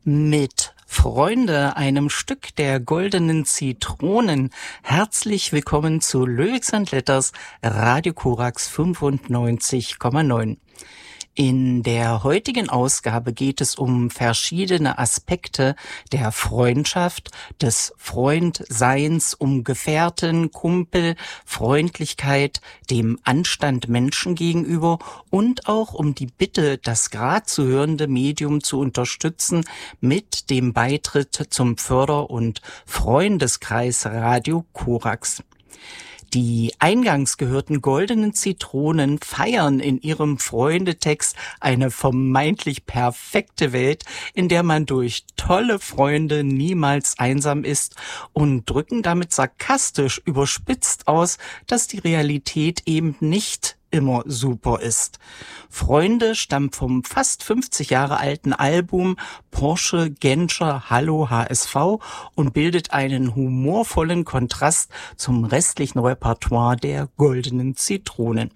Mit Freunde, einem Stück der Goldenen Zitronen. Herzlich willkommen zu Lyrics and Letters, Radio Korax 95,9. In der heutigen Ausgabe geht es um verschiedene Aspekte der Freundschaft, des Freundseins, um Gefährten, Kumpel, Freundlichkeit, dem Anstand Menschen gegenüber und auch um die Bitte, das gerade zu hörende Medium zu unterstützen mit dem Beitritt zum Förder- und Freundeskreis Radio Korax. Die eingangs gehörten Goldenen Zitronen feiern in ihrem Freundetext eine vermeintlich perfekte Welt, in der man durch tolle Freunde niemals einsam ist, und drücken damit sarkastisch überspitzt aus, dass die Realität eben nicht immer super ist. Freunde stammt vom fast 50 Jahre alten Album Porsche Genscher Hallo HSV und bildet einen humorvollen Kontrast zum restlichen Repertoire der Goldenen Zitronen.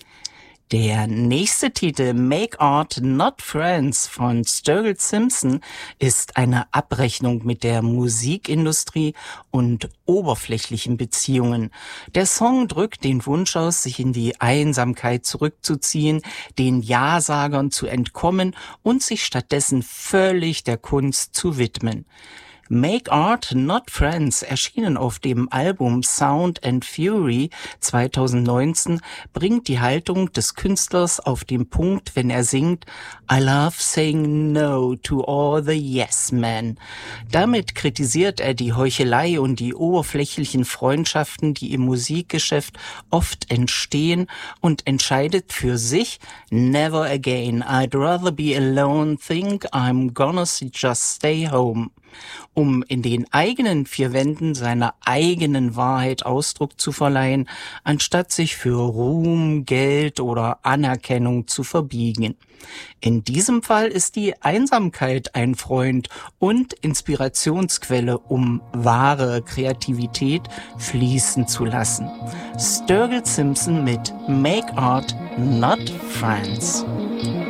Der nächste Titel, Make Art Not Friends von Sturgill Simpson, ist eine Abrechnung mit der Musikindustrie und oberflächlichen Beziehungen. Der Song drückt den Wunsch aus, sich in die Einsamkeit zurückzuziehen, den Ja-Sagern zu entkommen und sich stattdessen völlig der Kunst zu widmen. Make Art Not Friends, erschienen auf dem Album Sound and Fury 2019, bringt die Haltung des Künstlers auf den Punkt, wenn er singt I love saying no to all the yes men. Damit kritisiert er die Heuchelei und die oberflächlichen Freundschaften, die im Musikgeschäft oft entstehen, und entscheidet für sich Never again, I'd rather be alone, think I'm gonna just stay home. Um in den eigenen vier Wänden seiner eigenen Wahrheit Ausdruck zu verleihen, anstatt sich für Ruhm, Geld oder Anerkennung zu verbiegen. In diesem Fall ist die Einsamkeit ein Freund und Inspirationsquelle, um wahre Kreativität fließen zu lassen. Sturgill Simpson mit Make Art Not Friends.